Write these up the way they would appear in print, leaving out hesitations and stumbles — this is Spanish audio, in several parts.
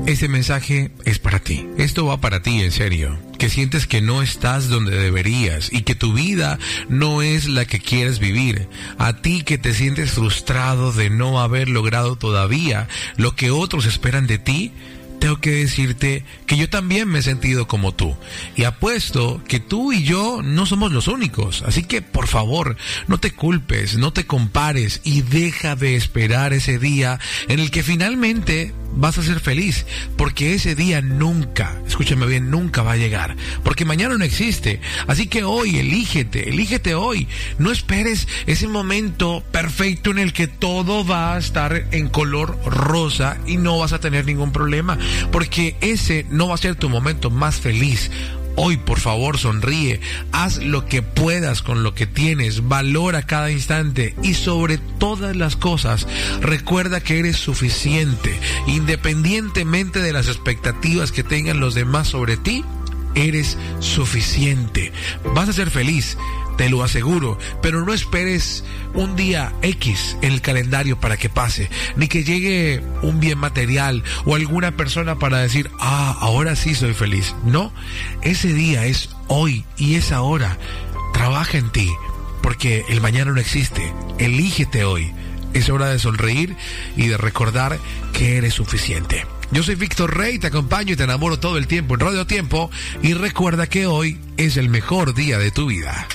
Este mensaje es para ti. Esto va para ti, en serio. Que sientes que no estás donde deberías y que tu vida no es la que quieres vivir. A ti que te sientes frustrado de no haber logrado todavía lo que otros esperan de ti, tengo que decirte que yo también me he sentido como tú. Y apuesto que tú y yo no somos los únicos. Así que, por favor, no te culpes, no te compares y deja de esperar ese día en el que finalmente vas a ser feliz. Porque ese día nunca, escúchame bien, nunca va a llegar. Porque mañana no existe. Así que hoy, elígete hoy. No esperes ese momento perfecto en el que todo va a estar en color rosa y no vas a tener ningún problema. Porque ese no va a ser tu momento más feliz. Hoy, por favor, sonríe, haz lo que puedas con lo que tienes, valora cada instante y sobre todas las cosas, recuerda que eres suficiente. Independientemente de las expectativas que tengan los demás sobre ti, eres suficiente. Vas a ser feliz, te lo aseguro, pero no esperes un día X en el calendario para que pase, ni que llegue un bien material o alguna persona para decir, ahora sí soy feliz. No, ese día es hoy y es ahora. Trabaja en ti, porque el mañana no existe. Elígete hoy. Es hora de sonreír y de recordar que eres suficiente. Yo soy Víctor Rey, te acompaño y te enamoro todo el tiempo en Radio Tiempo, y recuerda que hoy es el mejor día de tu vida.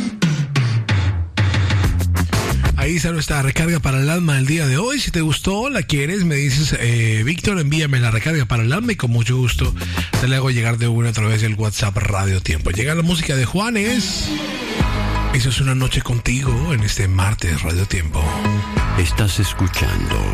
Ahí está nuestra recarga para el alma del día de hoy. Si te gustó, la quieres, me dices, Víctor, envíame la recarga para el alma y con mucho gusto te la hago llegar de una a través del WhatsApp Radio Tiempo. Llega la música de Juanes. Eso es Una Noche Contigo en este martes Radio Tiempo. Estás escuchando